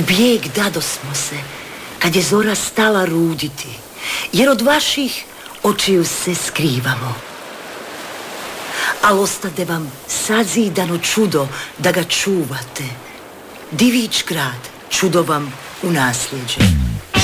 U bijeg dadosmo se, kad je zora stala ruditi, jer od vaših očiju se skrivamo. Al ostade vam sazidano čudo da ga čuvate. Divić grad, čudo vam u nasljeđe.